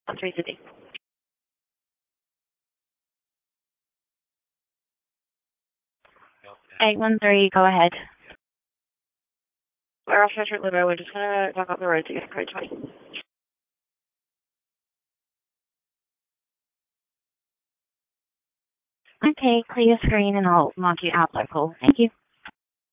3 City. 813, go ahead. We're off Treasure River. We're just gonna walk up the road to get Courage Way. Okay, clear screen and I'll mark you out local. Thank you.